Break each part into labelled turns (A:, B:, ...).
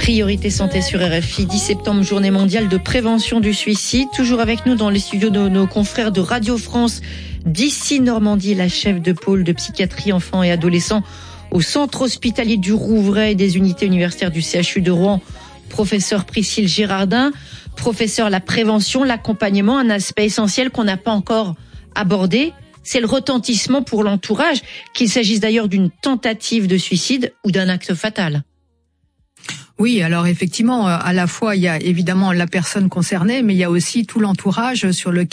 A: Priorité santé sur RFI, 10 septembre, journée mondiale de prévention du suicide. Toujours avec nous dans les studios de nos confrères de Radio France, d'ici Normandie, la chef de pôle de psychiatrie enfants et adolescents au centre hospitalier du Rouvray et des unités universitaires du CHU de Rouen, professeur Priscille Girardin. Professeur, la prévention, l'accompagnement, un aspect essentiel qu'on n'a pas encore abordé, c'est le retentissement pour l'entourage, qu'il s'agisse d'ailleurs d'une tentative de suicide ou d'un acte fatal.
B: Oui, alors effectivement, à la fois il y a évidemment la personne concernée, mais il y a aussi tout l'entourage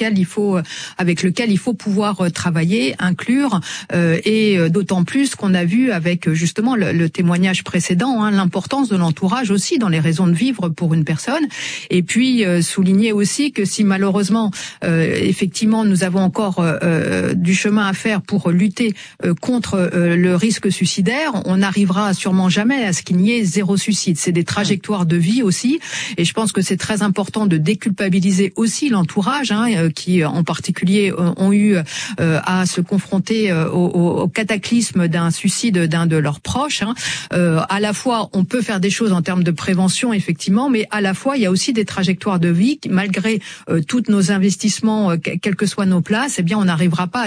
B: avec lequel il faut pouvoir travailler, inclure, et d'autant plus qu'on a vu avec justement le témoignage précédent, l'importance de l'entourage aussi dans les raisons de vivre pour une personne. Et puis souligner aussi que si malheureusement, effectivement, nous avons encore du chemin à faire pour lutter contre le risque suicidaire, on n'arrivera sûrement jamais à ce qu'il n'y ait zéro suicide. C'est des trajectoires de vie aussi, et je pense que c'est très important de déculpabiliser aussi l'entourage, qui en particulier ont eu à se confronter au cataclysme d'un suicide d'un de leurs proches. À la fois, on peut faire des choses en termes de prévention, effectivement, mais à la fois, il y a aussi des trajectoires de vie qui, malgré tous nos investissements, quelles que soient nos places, eh bien, on n'arrivera pas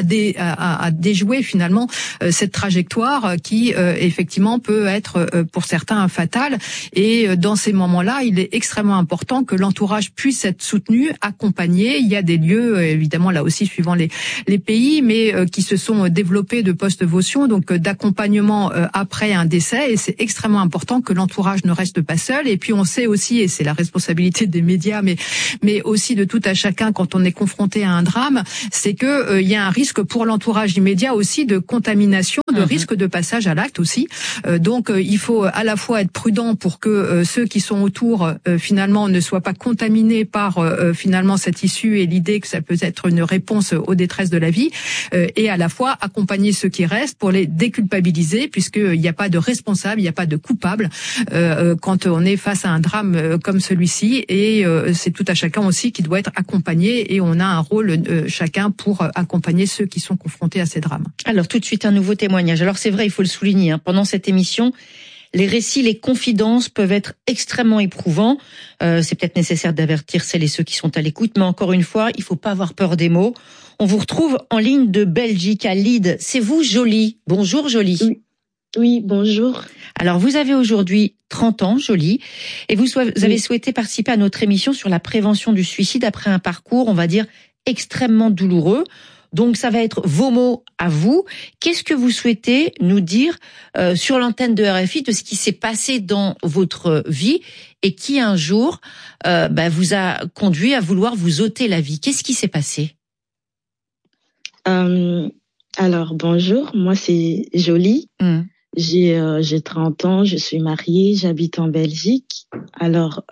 B: à déjouer finalement cette trajectoire qui, effectivement, peut être pour certains fatale. Et dans ces moments-là, il est extrêmement important que l'entourage puisse être soutenu, accompagné. Il y a des lieux, évidemment, là aussi, suivant les pays, mais qui se sont développés de post-votion, donc d'accompagnement après un décès. Et c'est extrêmement important que l'entourage ne reste pas seul. Et puis, on sait aussi, et c'est la responsabilité des médias, mais aussi de tout à chacun quand on est confronté à un drame, c'est que il y a un risque pour l'entourage immédiat aussi de contamination, de risque de passage à l'acte aussi. Donc, il faut à la fois être prudent pour que ceux qui sont autour finalement ne soient pas contaminés par finalement cette issue et l'idée que ça peut être une réponse aux détresses de la vie, et à la fois accompagner ceux qui restent pour les déculpabiliser, puisqu'il n'y a pas de responsable, il n'y a pas de coupable quand on est face à un drame comme celui-ci, et c'est tout à chacun aussi qui doit être accompagné, et on a un rôle chacun pour accompagner ceux qui sont confrontés à ces drames.
A: Alors tout de suite un nouveau témoignage. Alors c'est vrai, il faut le souligner, pendant cette émission, les récits, les confidences peuvent être extrêmement éprouvants. C'est peut-être nécessaire d'avertir celles et ceux qui sont à l'écoute, mais encore une fois, il faut pas avoir peur des mots. On vous retrouve en ligne de Belgique, à Lide. C'est vous, Jolie. Bonjour, Jolie.
C: Oui, bonjour.
A: Alors, vous avez aujourd'hui 30 ans, Jolie, et vous avez souhaité participer à notre émission sur la prévention du suicide après un parcours, on va dire, extrêmement douloureux. Donc, ça va être vos mots à vous. Qu'est-ce que vous souhaitez nous dire sur l'antenne de RFI de ce qui s'est passé dans votre vie et qui, un jour, vous a conduit à vouloir vous ôter la vie? Qu'est-ce qui s'est passé?
C: Alors, bonjour. Moi, c'est Jolie. J'ai 30 ans, je suis mariée, j'habite en Belgique. Alors,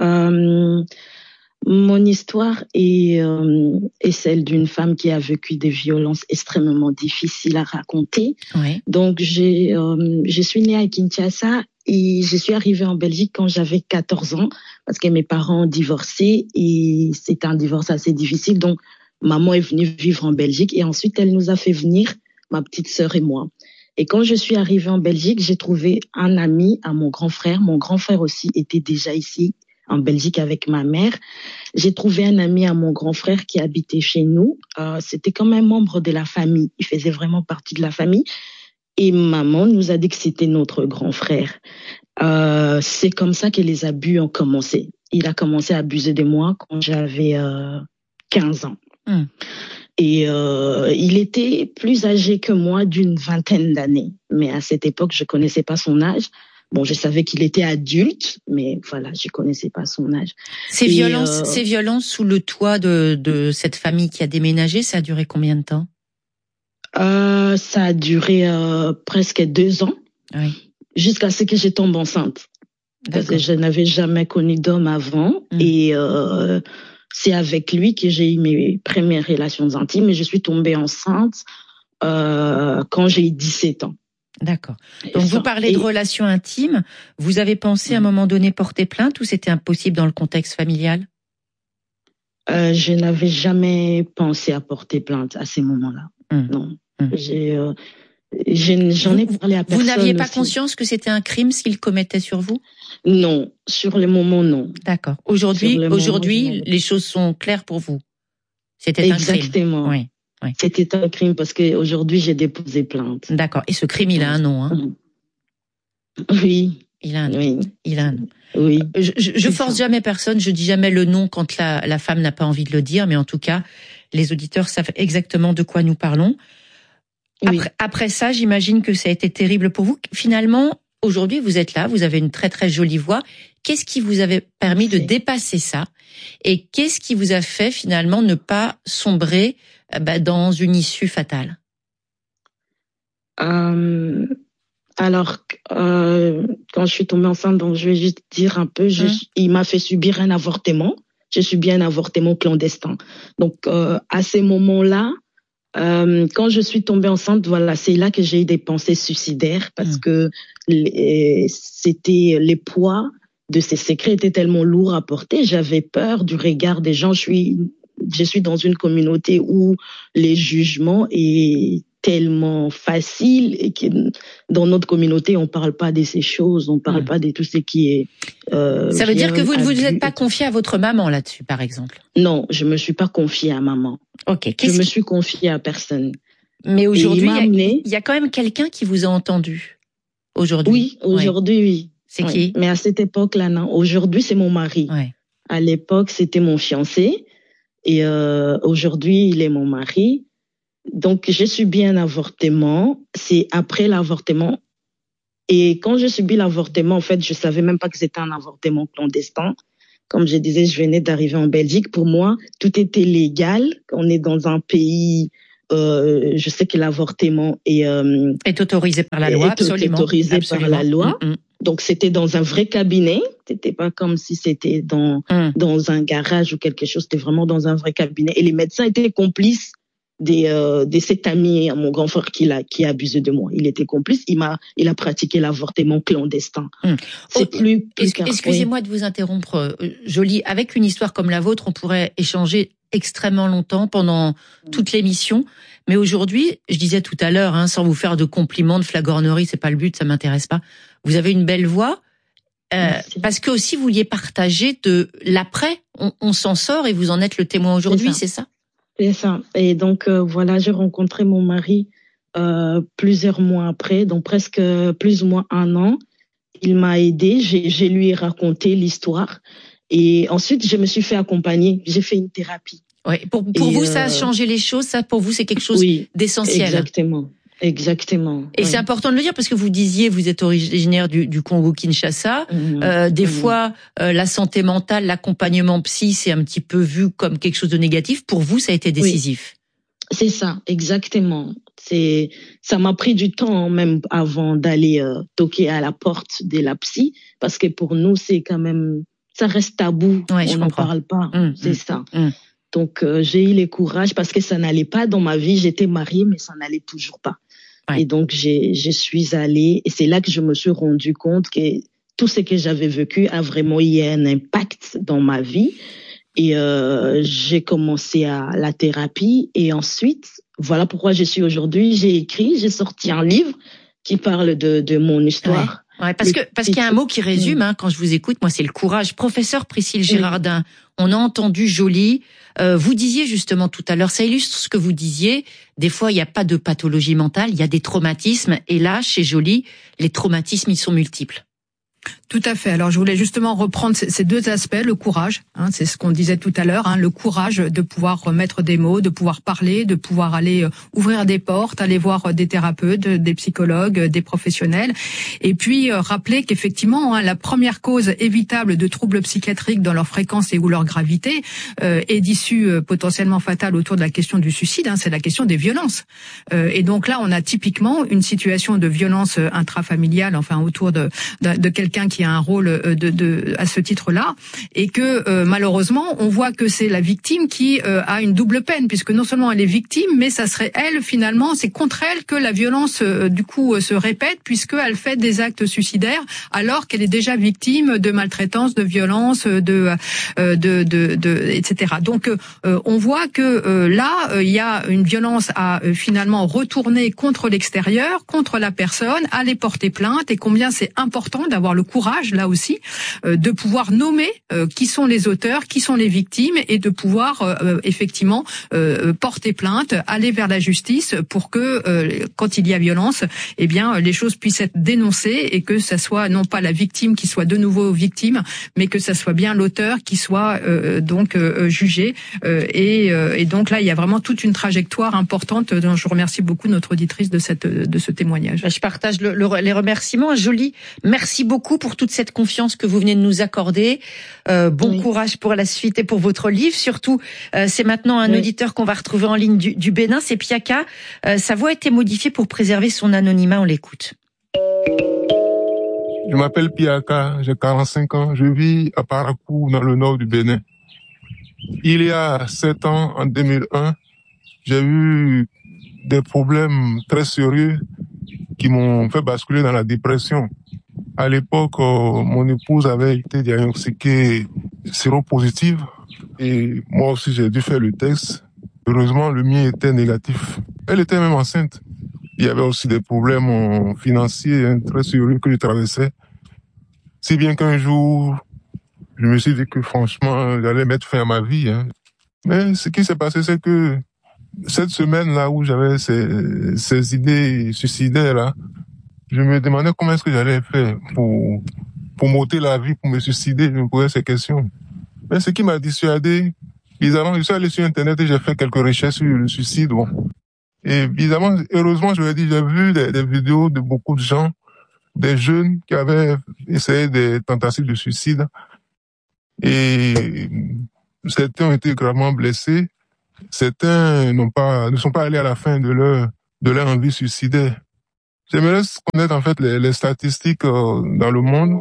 C: mon histoire est celle d'une femme qui a vécu des violences extrêmement difficiles à raconter.
A: Oui.
C: Donc, je suis née à Kinshasa et je suis arrivée en Belgique quand j'avais 14 ans parce que mes parents ont divorcé et c'était un divorce assez difficile. Donc, maman est venue vivre en Belgique et ensuite, elle nous a fait venir, ma petite sœur et moi. Et quand je suis arrivée en Belgique, j'ai trouvé un ami à mon grand frère. Mon grand frère aussi était déjà ici en Belgique avec ma mère. J'ai trouvé un ami à mon grand frère qui habitait chez nous. C'était comme un membre de la famille. Il faisait vraiment partie de la famille. Et maman nous a dit que c'était notre grand frère. C'est comme ça que les abus ont commencé. Il a commencé à abuser de moi quand j'avais 15 ans. Et il était plus âgé que moi d'une vingtaine d'années. Mais à cette époque, je connaissais pas son âge. Bon, je savais qu'il était adulte, mais voilà, je connaissais pas son âge.
A: Ces violences sous le toit de cette famille qui a déménagé, ça a duré combien de temps?
C: Ça a duré presque 2 ans,
A: oui.
C: Jusqu'à ce que je tombe enceinte. Parce que je n'avais jamais connu d'homme avant, et c'est avec lui que j'ai eu mes premières relations intimes, et je suis tombée enceinte quand j'ai eu 17 ans.
A: D'accord. Donc vous parlez de relations intimes. Vous avez pensé à un moment donné porter plainte ou c'était impossible dans le contexte familial?
C: Je n'avais jamais pensé à porter plainte à ces moments-là. Non. J'en ai parlé à personne.
A: Vous n'aviez pas
C: aussi.
A: Conscience que c'était un crime ce qu'il commettait sur vous?
C: Non, sur le moment, non.
A: D'accord. Aujourd'hui, les choses sont claires pour vous. C'était un crime.
C: Exactement.
A: Oui. Oui.
C: C'était un crime parce que aujourd'hui j'ai déposé plainte.
A: D'accord. Et ce crime, il a un nom, hein?
C: Oui.
A: Il a un nom.
C: Oui.
A: Il a un nom.
C: Oui.
A: Je force jamais personne, je dis jamais le nom quand la femme n'a pas envie de le dire, mais en tout cas, les auditeurs savent exactement de quoi nous parlons.
C: Oui.
A: Après ça, j'imagine que ça a été terrible pour vous. Finalement, aujourd'hui, vous êtes là, vous avez une très très jolie voix. Qu'est-ce qui vous avait permis de dépasser ça? Et qu'est-ce qui vous a fait finalement ne pas sombrer dans une issue fatale?
C: Alors, quand je suis tombée enceinte, donc je vais juste dire un peu, il m'a fait subir un avortement. J'ai subi un avortement clandestin. Donc, à ces moments-là, quand je suis tombée enceinte, voilà, c'est là que j'ai eu des pensées suicidaires parce que c'était les poids de ces secrets étaient tellement lourds à porter. J'avais peur du regard des gens. Je suis dans une communauté où les jugements est tellement facile et que dans notre communauté on parle pas de ces choses, on parle pas de tout ce qui est.
A: Ça veut dire que vous ne vous êtes pas confiée à votre maman là-dessus, par exemple?
C: Non, je me suis pas confiée à maman.
A: Ok.
C: Je me suis confiée à personne.
A: Mais aujourd'hui, il y a quand même quelqu'un qui vous a entendu. Aujourd'hui.
C: Oui, aujourd'hui, oui.
A: C'est qui?
C: Mais à cette époque-là, non. Aujourd'hui, c'est mon mari.
A: Ouais.
C: À l'époque, c'était mon fiancé. Et aujourd'hui, il est mon mari. Donc, j'ai subi un avortement. C'est après l'avortement. Et quand j'ai subi l'avortement, en fait, je savais même pas que c'était un avortement clandestin. Comme je disais, je venais d'arriver en Belgique. Pour moi, tout était légal. On est dans un pays... je sais que l'avortement est
A: autorisé par la loi, absolument.
C: Autorisé par la loi. Donc c'était dans un vrai cabinet. C'était pas comme si c'était dans un garage ou quelque chose. C'était vraiment dans un vrai cabinet. Et les médecins étaient complices de cet ami à mon grand frère qui a abusé de moi. Il était complice. Il a pratiqué l'avortement clandestin. C'est plus
A: excusez-moi de vous interrompre, Jolie. Avec une histoire comme la vôtre, on pourrait échanger extrêmement longtemps pendant toute l'émission. Mais aujourd'hui, je disais tout à l'heure, sans vous faire de compliments, de flagornerie, c'est pas le but, ça m'intéresse pas. Vous avez une belle voix, parce que aussi vous vouliez partager de l'après. On s'en sort et vous en êtes le témoin aujourd'hui, c'est ça?
C: C'est ça. Et donc voilà, j'ai rencontré mon mari plusieurs mois après, donc presque plus ou moins 1 an. Il m'a aidé, j'ai lui raconté l'histoire. Et ensuite, je me suis fait accompagner. J'ai fait une thérapie.
A: Oui. Pour vous, ça a changé les choses. Ça, pour vous, c'est quelque chose d'essentiel.
C: Exactement.
A: Et c'est important de le dire parce que vous disiez, vous êtes originaire du Congo-Kinshasa. Des fois, la santé mentale, l'accompagnement psy, c'est un petit peu vu comme quelque chose de négatif. Pour vous, ça a été décisif.
C: Oui. C'est ça, exactement. Ça m'a pris du temps même avant d'aller toquer à la porte de la psy parce que pour nous, c'est quand même ça reste tabou, on n'en parle pas, c'est ça. Donc j'ai eu le courage parce que ça n'allait pas dans ma vie, j'étais mariée mais ça n'allait toujours pas. Et donc je suis allée et c'est là que je me suis rendu compte que tout ce que j'avais vécu a vraiment eu un impact dans ma vie et j'ai commencé la thérapie et ensuite voilà pourquoi je suis aujourd'hui, j'ai sorti un livre qui parle de mon histoire.
A: Ouais, parce qu'il y a un mot qui résume, quand je vous écoute, moi, c'est le courage. Professeur Priscille Girardin, on a entendu Jolie. Vous disiez justement tout à l'heure, ça illustre ce que vous disiez. Des fois, il n'y a pas de pathologie mentale, il y a des traumatismes. Et là, chez Jolie, les traumatismes, ils sont multiples.
B: Tout à fait. Alors, je voulais justement reprendre ces deux aspects, le courage, c'est ce qu'on disait tout à l'heure, le courage de pouvoir remettre des mots, de pouvoir parler, de pouvoir aller ouvrir des portes, aller voir des thérapeutes, des psychologues, des professionnels, et puis rappeler qu'effectivement, la première cause évitable de troubles psychiatriques dans leur fréquence et ou leur gravité est d'issue potentiellement fatale autour de la question du suicide, c'est la question des violences. Et donc là, on a typiquement une situation de violence intrafamiliale, autour de quelqu'un qui qui a un rôle à ce titre-là, et que malheureusement, on voit que c'est la victime qui a une double peine, puisque non seulement elle est victime, mais ça serait elle finalement, c'est contre elle que la violence du coup se répète, puisqu'elle fait des actes suicidaires alors qu'elle est déjà victime de maltraitance, de violence, etc. Donc on voit que là il y a une violence à finalement retourner contre l'extérieur, contre la personne, aller porter plainte, et combien c'est important d'avoir le courage là aussi de pouvoir nommer qui sont les auteurs, qui sont les victimes, et de pouvoir effectivement porter plainte, aller vers la justice pour que quand il y a violence, eh bien les choses puissent être dénoncées, et que ça soit non pas la victime qui soit de nouveau victime, mais que ça soit bien l'auteur qui soit donc jugé. Et donc là, il y a vraiment toute une trajectoire importante dont je remercie beaucoup notre auditrice de ce témoignage.
A: Je partage les remerciements. Jolie, merci beaucoup pour toute cette confiance que vous venez de nous accorder. Bon courage pour la suite et pour votre livre. Surtout, c'est maintenant un auditeur qu'on va retrouver en ligne du Bénin, c'est Piaka. Sa voix a été modifiée pour préserver son anonymat. On l'écoute.
D: Je m'appelle Piaka, j'ai 45 ans, je vis à Parakou dans le nord du Bénin. Il y a 7 ans, en 2001, j'ai eu des problèmes très sérieux qui m'ont fait basculer dans la dépression. À l'époque, mon épouse avait été diagnostiquée séropositive et moi aussi j'ai dû faire le test. Heureusement, le mien était négatif. Elle était même enceinte. Il y avait aussi des problèmes financiers très sérieux que je traversais. Si bien qu'un jour, je me suis dit que franchement, j'allais mettre fin à ma vie. Mais ce qui s'est passé, c'est que cette semaine-là où j'avais ces idées suicidaires-là, je me demandais comment est-ce que j'allais faire pour m'ôter la vie, pour me suicider. Je me posais ces questions. Mais ce qui m'a dissuadé, bizarrement, je suis allé sur Internet et j'ai fait quelques recherches sur le suicide. Bon. Et bizarrement, heureusement, je l'ai dit, j'ai vu des vidéos de beaucoup de gens, des jeunes qui avaient essayé des tentatives de suicide. Et certains ont été gravement blessés. Certains ne sont pas allés à la fin de leur envie suicidaire. J'aimerais connaître en fait les statistiques dans le monde.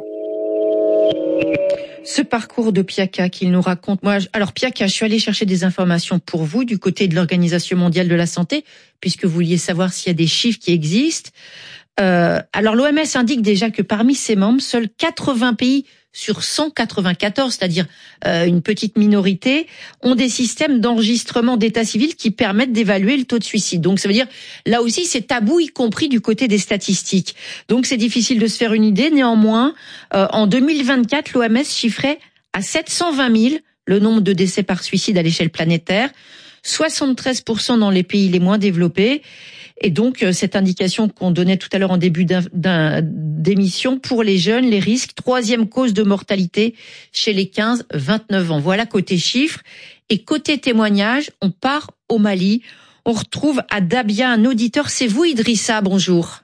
A: Ce parcours de Piaka qu'il nous raconte. Alors Piaka, je suis allée chercher des informations pour vous du côté de l'Organisation mondiale de la santé, puisque vous vouliez savoir s'il y a des chiffres qui existent. Alors l'OMS indique déjà que parmi ses membres, seuls 80 pays sur 194, c'est-à-dire une petite minorité, ont des systèmes d'enregistrement d'état civil qui permettent d'évaluer le taux de suicide. Donc ça veut dire, là aussi, c'est tabou, y compris du côté des statistiques. Donc c'est difficile de se faire une idée. Néanmoins, en 2024, l'OMS chiffrait à 720 000 le nombre de décès par suicide à l'échelle planétaire, 73% dans les pays les moins développés. Et donc, cette indication qu'on donnait tout à l'heure en début d'émission, pour les jeunes, les risques, 3e cause de mortalité chez les 15-29 ans. Voilà côté chiffres. Et côté témoignage, on part au Mali. On retrouve à Dabia un auditeur. C'est vous, Idrissa, bonjour.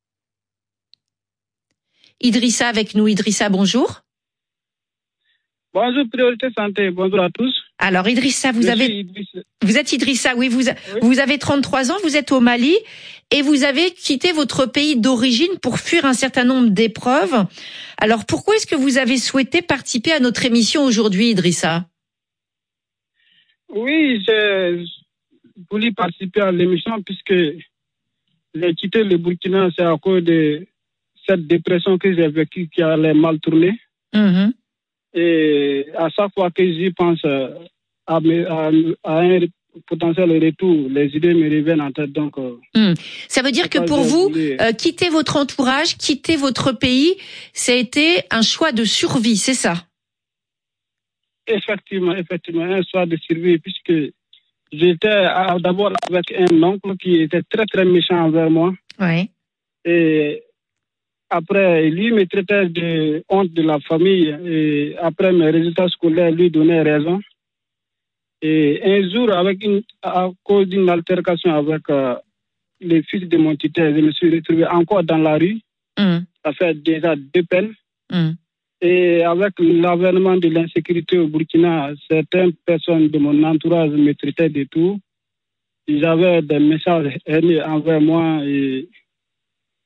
A: Idrissa avec nous. Idrissa, bonjour.
E: Bonjour, Priorité Santé. Bonjour à tous.
A: Alors, Idrissa, vous êtes Idrissa, oui, vous avez 33 ans, vous êtes au Mali et vous avez quitté votre pays d'origine pour fuir un certain nombre d'épreuves. Alors, pourquoi est-ce que vous avez souhaité participer à notre émission aujourd'hui, Idrissa?
E: Oui, j'ai voulu participer à l'émission puisque j'ai quitté le Burkina, c'est à cause de cette dépression que j'ai vécue qui allait mal tourner. Mm-hmm. Et à chaque fois que j'y pense à un potentiel retour, les idées me reviennent en tête. Donc,
A: ça veut dire que pour vous, quitter votre entourage, quitter votre pays, ça a été un choix de survie, c'est ça?
E: Effectivement, un choix de survie, puisque j'étais d'abord avec un oncle qui était très très méchant envers moi.
A: Ouais.
E: Et après, lui me traitait de honte de la famille et après mes résultats scolaires lui donnaient raison. Et un jour, à cause d'une altercation avec les fils de mon tuteur, je me suis retrouvé encore dans la rue. Ça fait déjà 2 peines. Et avec l'avènement de l'insécurité au Burkina, certaines personnes de mon entourage me traitaient de tout. Ils avaient des messages haineux envers moi et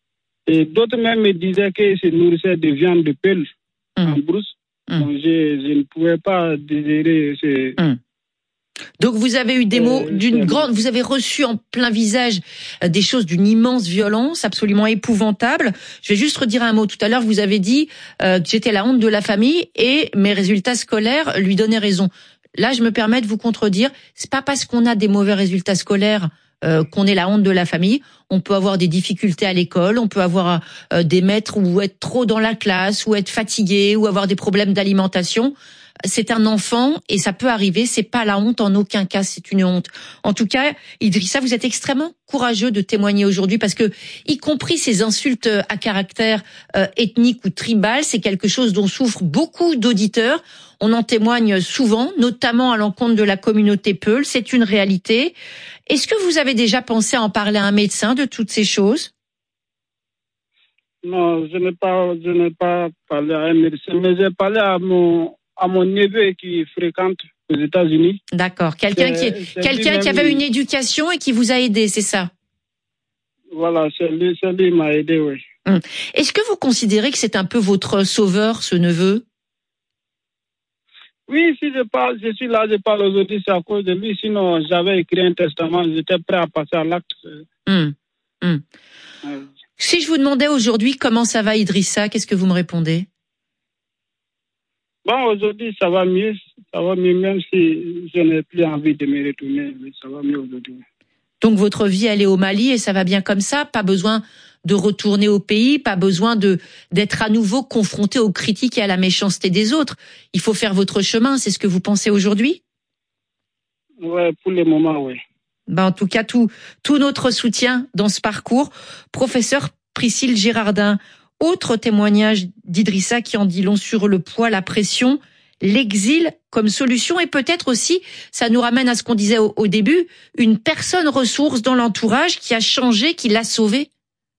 E: Et d'autres même me disaient qu'ils se nourrissaient de viande de peule en brousse. Donc je ne pouvais pas désirer ce...
A: Donc vous avez eu des mots vous avez reçu en plein visage des choses d'une immense violence, absolument épouvantable. Je vais juste redire un mot. Tout à l'heure, vous avez dit que j'étais la honte de la famille et mes résultats scolaires lui donnaient raison. Là, je me permets de vous contredire. C'est pas parce qu'on a des mauvais résultats scolaires qu'on est la honte de la famille. On peut avoir des difficultés à l'école, on peut avoir des maîtres ou être trop dans la classe, ou être fatigué, ou avoir des problèmes d'alimentation. C'est un enfant et ça peut arriver, c'est pas la honte en aucun cas, c'est une honte. En tout cas, Idrissa, vous êtes extrêmement courageux de témoigner aujourd'hui parce que, y compris ces insultes à caractère ethnique ou tribal, c'est quelque chose dont souffrent beaucoup d'auditeurs. On en témoigne souvent, notamment à l'encontre de la communauté Peul, c'est une réalité. Est-ce que vous avez déjà pensé à en parler à un médecin de toutes ces choses ?
E: Non, je n'ai pas parlé à un médecin, mais j'ai parlé à mon neveu qui fréquente aux États-Unis.
A: D'accord. Quelqu'un qui avait une éducation et qui vous a aidé, c'est ça?
E: Voilà, c'est lui m'a aidé, oui.
A: Est-ce que vous considérez que c'est un peu votre sauveur, ce neveu?
E: Oui, si je suis là, je parle aujourd'hui, c'est à cause de lui. Sinon, j'avais écrit un testament, j'étais prêt à passer à l'acte.
A: Si je vous demandais aujourd'hui comment ça va, Idrissa, qu'est-ce que vous me répondez?
E: Bon, aujourd'hui, ça va mieux, même si je n'ai plus envie de me retourner, mais ça va mieux aujourd'hui. Donc,
A: votre vie, elle est au Mali et ça va bien comme ça? Pas besoin de retourner au pays, pas besoin d'être à nouveau confronté aux critiques et à la méchanceté des autres. Il faut faire votre chemin, c'est ce que vous pensez aujourd'hui?
E: Ouais, pour le moment, oui.
A: En tout cas, tout notre soutien dans ce parcours. Professeur Priscille Girardin, autre témoignage d'Idrissa qui en dit long sur le poids, la pression, l'exil comme solution et peut-être aussi, ça nous ramène à ce qu'on disait au début, une personne ressource dans l'entourage qui a changé, qui l'a sauvé.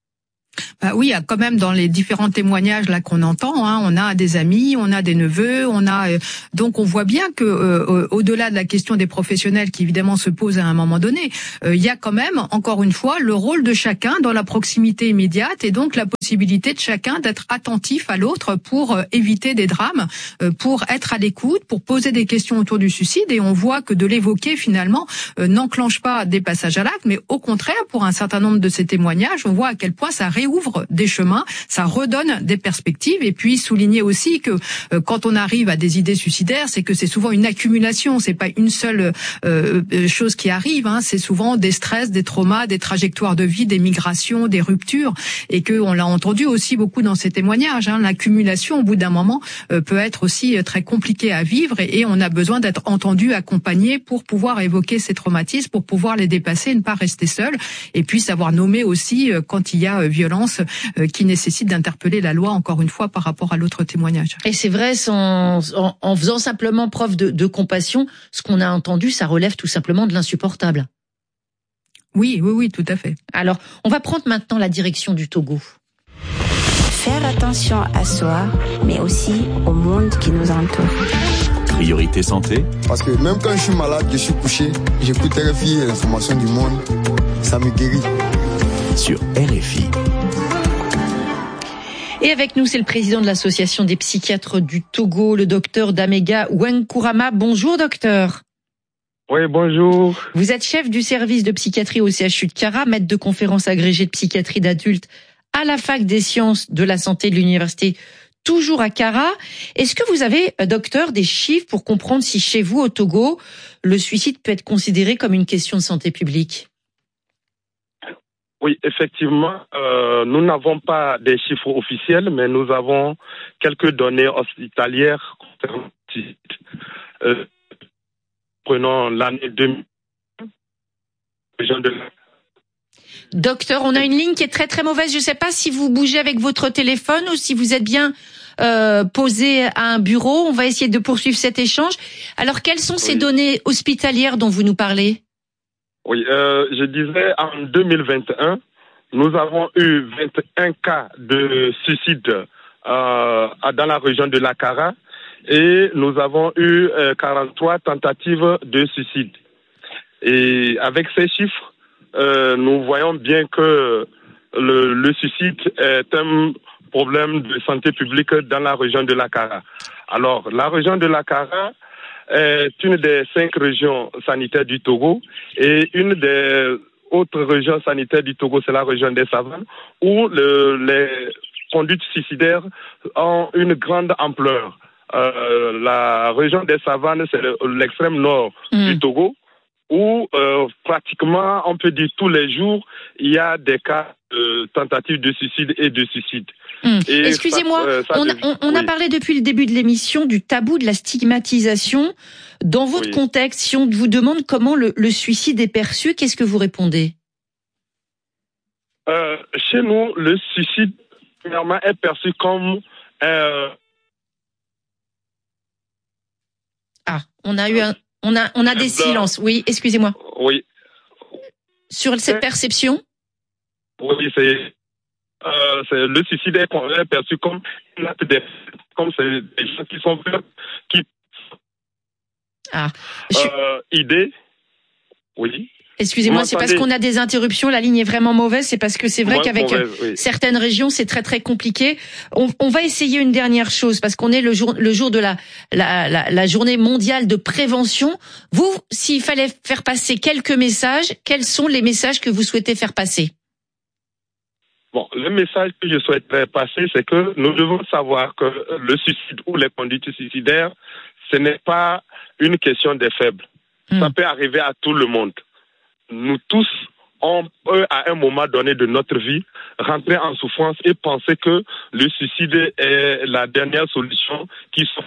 B: Oui, quand même dans les différents témoignages là qu'on entend, on a des amis, on a des neveux, donc on voit bien que au-delà de la question des professionnels qui évidemment se pose à un moment donné, il y a quand même encore une fois le rôle de chacun dans la proximité immédiate et donc la possibilité de chacun d'être attentif à l'autre pour éviter des drames, pour être à l'écoute, pour poser des questions autour du suicide et on voit que de l'évoquer finalement n'enclenche pas des passages à l'acte, mais au contraire pour un certain nombre de ces témoignages, on voit à quel point ça réouvre des chemins, ça redonne des perspectives et puis souligner aussi que quand on arrive à des idées suicidaires, c'est que c'est souvent une accumulation, c'est pas une seule chose qui arrive, c'est souvent des stress, des traumas, des trajectoires de vie, des migrations, des ruptures et que on l'a entendu aussi beaucoup dans ces témoignages, l'accumulation au bout d'un moment peut être aussi très compliquée à vivre et on a besoin d'être entendu, accompagné pour pouvoir évoquer ces traumatismes, pour pouvoir les dépasser, ne pas rester seul et puis savoir nommer aussi quand il y a violence qui nécessite d'interpeller la loi, encore une fois, par rapport à l'autre témoignage.
A: Et c'est vrai, en faisant simplement preuve de compassion, ce qu'on a entendu, ça relève tout simplement de l'insupportable.
B: Oui, tout à fait.
A: Alors, on va prendre maintenant la direction du Togo.
F: Faire attention à soi, mais aussi au monde qui nous entoure.
G: Priorité santé.
H: Parce que même quand je suis malade, je suis couché, j'écoute RFI et l'information du monde, ça me guérit.
G: Sur RFI.
A: Et avec nous, c'est le président de l'association des psychiatres du Togo, le docteur Damega Wenkourama. Bonjour docteur.
E: Oui, bonjour.
A: Vous êtes chef du service de psychiatrie au CHU de Kara, maître de conférences agrégé de psychiatrie d'adultes à la fac des sciences de la santé de l'université, toujours à Kara. Est-ce que vous avez, docteur, des chiffres pour comprendre si chez vous, au Togo, le suicide peut être considéré comme une question de santé publique ?
I: Oui, effectivement, nous n'avons pas des chiffres officiels, mais nous avons quelques données hospitalières concernant le suicide. Prenons l'année 2000.
A: Docteur, on a une ligne qui est très très mauvaise. Je ne sais pas si vous bougez avec votre téléphone ou si vous êtes bien posé à un bureau. On va essayer de poursuivre cet échange. Alors, quelles sont ces données hospitalières dont vous nous parlez ?
I: Oui, je disais en 2021, nous avons eu 21 cas de suicide dans la région de la Kara et nous avons eu 43 tentatives de suicide. Et avec ces chiffres, nous voyons bien que le suicide est un problème de santé publique dans la région de la Kara. Alors, la région de la Kara est une des 5 régions sanitaires du Togo et une des autres régions sanitaires du Togo, c'est la région des Savanes, où les conduites suicidaires ont une grande ampleur. La région des Savanes, c'est l'extrême nord du Togo, où pratiquement, on peut dire tous les jours, il y a des cas de tentatives de suicide et de suicide. Et
A: excusez-moi, on a parlé depuis le début de l'émission du tabou de la stigmatisation. Dans votre contexte, si on vous demande comment le suicide est perçu, qu'est-ce que vous répondez?
I: Chez nous, le suicide, premièrement, est perçu comme...
A: on a eu on a des silences. Oui, excusez-moi.
I: Oui.
A: Sur cette perception?
I: Oui, c'est le suicide est perçu comme comme c'est des gens qui sont idées. Oui.
A: Excusez-moi, c'est parce qu'on a des interruptions, la ligne est vraiment mauvaise, c'est parce que c'est vrai qu'avec certaines régions, c'est très très compliqué. On va essayer une dernière chose, parce qu'on est le jour de la journée mondiale de prévention. Vous, s'il fallait faire passer quelques messages, quels sont les messages que vous souhaitez faire passer?
I: Bon, le message que je souhaiterais passer, c'est que nous devons savoir que le suicide ou les conduites suicidaires, ce n'est pas une question des faibles. Ça peut arriver à tout le monde. Nous tous, on peut, à un moment donné de notre vie, rentrer en souffrance et penser que le suicide est la dernière solution qui soit.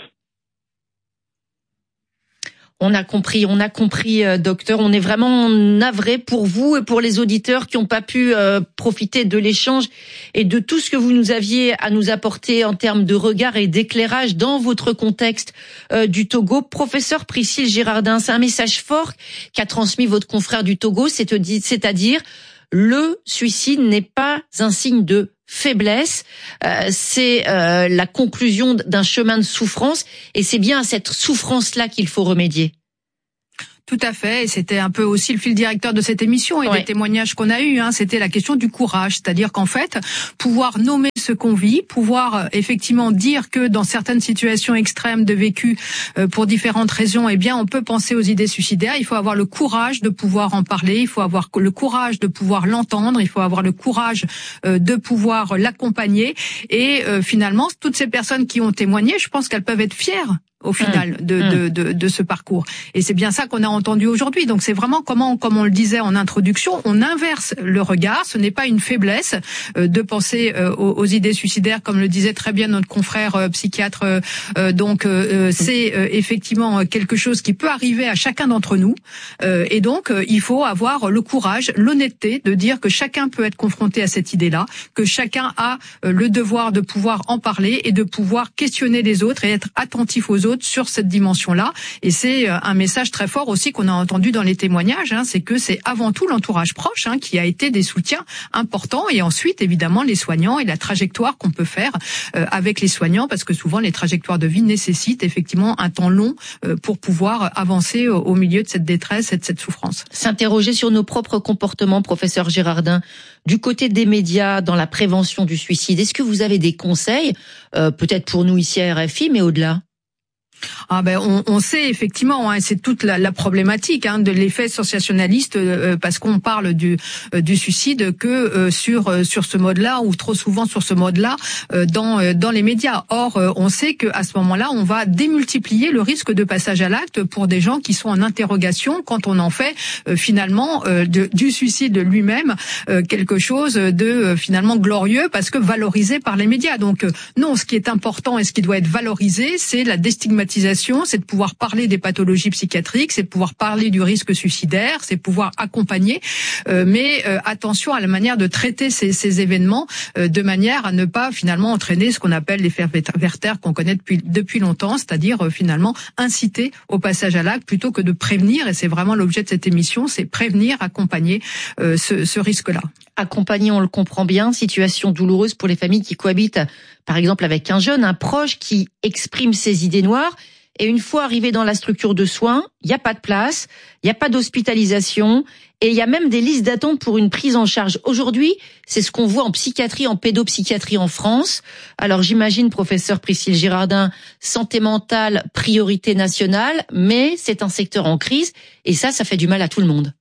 A: On a compris, docteur. On est vraiment navré pour vous et pour les auditeurs qui n'ont pas pu profiter de l'échange et de tout ce que vous nous aviez à nous apporter en termes de regard et d'éclairage dans votre contexte du Togo. Professeur Priscille Girardin, c'est un message fort qu'a transmis votre confrère du Togo, c'est-à-dire le suicide n'est pas un signe de faiblesse, c'est la conclusion d'un chemin de souffrance et c'est bien à cette souffrance-là qu'il faut remédier.
B: Tout à fait, et c'était un peu aussi le fil directeur de cette émission et des témoignages qu'on a eus. C'était la question du courage, c'est-à-dire qu'en fait, pouvoir nommer ce qu'on vit, pouvoir effectivement dire que dans certaines situations extrêmes de vécu, pour différentes raisons, eh bien, on peut penser aux idées suicidaires. Il faut avoir le courage de pouvoir en parler, il faut avoir le courage de pouvoir l'entendre, il faut avoir le courage de pouvoir l'accompagner. Et finalement, toutes ces personnes qui ont témoigné, je pense qu'elles peuvent être fières au final de ce parcours. Et c'est bien ça qu'on a entendu aujourd'hui. Donc c'est vraiment comment, comme on le disait en introduction, on inverse le regard. Ce n'est pas une faiblesse de penser aux idées suicidaires, comme le disait très bien notre confrère psychiatre. C'est effectivement quelque chose qui peut arriver à chacun d'entre nous. Et donc il faut avoir le courage, l'honnêteté de dire que chacun peut être confronté à cette idée-là, que chacun a le devoir de pouvoir en parler et de pouvoir questionner les autres et être attentif aux autres sur cette dimension-là. Et c'est un message très fort aussi qu'on a entendu dans les témoignages, c'est que c'est avant tout l'entourage proche qui a été des soutiens importants, et ensuite évidemment les soignants et la trajectoire qu'on peut faire avec les soignants, parce que souvent les trajectoires de vie nécessitent effectivement un temps long pour pouvoir avancer au milieu de cette détresse et de cette souffrance.
A: S'interroger sur nos propres comportements, professeur Girardin, du côté des médias dans la prévention du suicide. Est-ce que vous avez des conseils, peut-être pour nous ici à RFI, mais au-delà?
B: On sait effectivement, c'est toute la problématique de l'effet sensationnaliste, parce qu'on parle du suicide que sur ce mode-là, ou trop souvent sur ce mode-là dans les médias. Or, on sait que à ce moment-là, on va démultiplier le risque de passage à l'acte pour des gens qui sont en interrogation quand on en fait finalement du suicide lui-même quelque chose de finalement glorieux, parce que valorisé par les médias. Donc non, ce qui est important et ce qui doit être valorisé, c'est la déstigmatisation, c'est de pouvoir parler des pathologies psychiatriques, c'est de pouvoir parler du risque suicidaire, c'est de pouvoir accompagner, mais attention à la manière de traiter ces événements, de manière à ne pas finalement entraîner ce qu'on appelle l'effet Werther qu'on connaît depuis longtemps, c'est-à-dire finalement inciter au passage à l'acte plutôt que de prévenir, et c'est vraiment l'objet de cette émission, c'est prévenir, accompagner ce risque-là.
A: Accompagner, on le comprend bien, situation douloureuse pour les familles qui cohabitent, par exemple avec un jeune, un proche qui exprime ses idées noires Et une fois arrivé dans la structure de soins, il n'y a pas de place, il n'y a pas d'hospitalisation et il y a même des listes d'attente pour une prise en charge. Aujourd'hui, c'est ce qu'on voit en psychiatrie, en pédopsychiatrie en France. Alors j'imagine, professeur Priscille Girardin, santé mentale, priorité nationale, mais c'est un secteur en crise et ça fait du mal à tout le monde.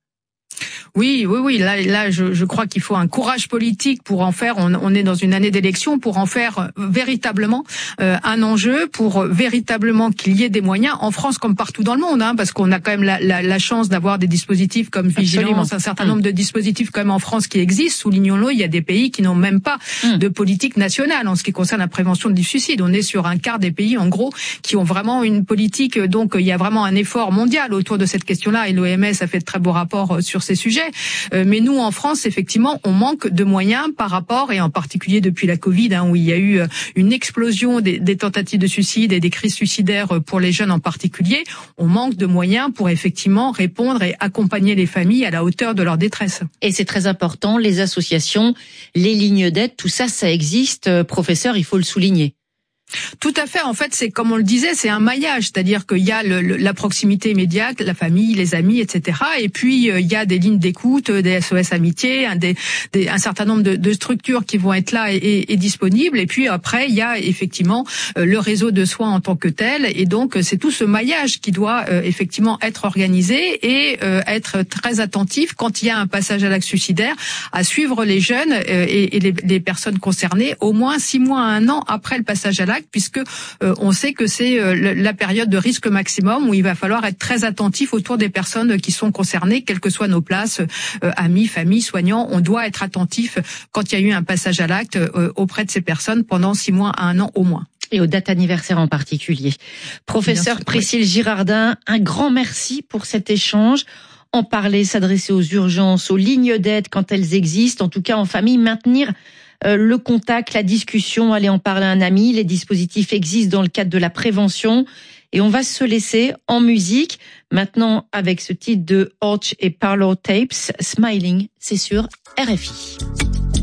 B: Oui. Là, je crois qu'il faut un courage politique pour en faire. On est dans une année d'élection pour en faire véritablement un enjeu, pour véritablement qu'il y ait des moyens en France comme partout dans le monde, parce qu'on a quand même la chance d'avoir des dispositifs comme Vigilance, un certain nombre de dispositifs quand même en France qui existent. Soulignons-le, il y a des pays qui n'ont même pas de politique nationale en ce qui concerne la prévention du suicide. On est sur un quart des pays, en gros, qui ont vraiment une politique. Donc, il y a vraiment un effort mondial autour de cette question-là et l'OMS a fait de très beaux rapports sur ces sujets. Mais nous, en France, effectivement, on manque de moyens par rapport, et en particulier depuis la Covid, où il y a eu une explosion des tentatives de suicide et des crises suicidaires pour les jeunes en particulier. On manque de moyens pour effectivement répondre et accompagner les familles à la hauteur de leur détresse.
A: Et c'est très important, les associations, les lignes d'aide, tout ça, ça existe. Professeur, il faut le souligner.
B: Tout à fait. En fait, c'est comme on le disait, c'est un maillage, c'est-à-dire qu'il y a la proximité immédiate, la famille, les amis, etc. Et puis il y a des lignes d'écoute, des SOS Amitié, un certain nombre de structures qui vont être là et disponibles. Et puis après, il y a effectivement le réseau de soins en tant que tel. Et donc c'est tout ce maillage qui doit effectivement être organisé et être très attentif quand il y a un passage à l'acte suicidaire, à suivre les jeunes et les personnes concernées au moins 6 mois à 1 an après le passage à l'acte, puisque on sait que c'est la période de risque maximum où il va falloir être très attentif autour des personnes qui sont concernées, quelles que soient nos places, amis, familles, soignants. On doit être attentif quand il y a eu un passage à l'acte auprès de ces personnes pendant 6 mois à 1 an au moins.
A: Et aux dates anniversaires en particulier. Professeur Priscille Girardin, un grand merci pour cet échange. En parler, s'adresser aux urgences, aux lignes d'aide quand elles existent, en tout cas en famille, maintenir le contact, la discussion, aller en parler à un ami. Les dispositifs existent dans le cadre de la prévention. Et on va se laisser en musique. Maintenant, avec ce titre de Orch et Parlour Tapes, Smiling, c'est sur RFI.